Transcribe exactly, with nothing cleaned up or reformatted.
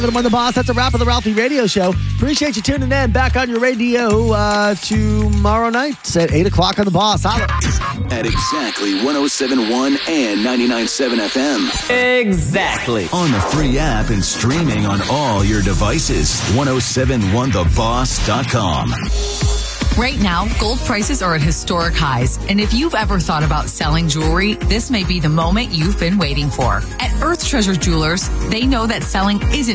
On the Boss. That's a wrap of the Ralphie Radio Show. Appreciate you tuning in. Back on your radio uh, tomorrow night at eight o'clock on the Boss. Holla. At exactly one oh seven point one and ninety-nine point seven F M. Exactly. On the free app and streaming on all your devices. ten seventy-one the boss dot com. Right now, gold prices are at historic highs, and if you've ever thought about selling jewelry, this may be the moment you've been waiting for. At Earth Treasure Jewelers, they know that selling isn't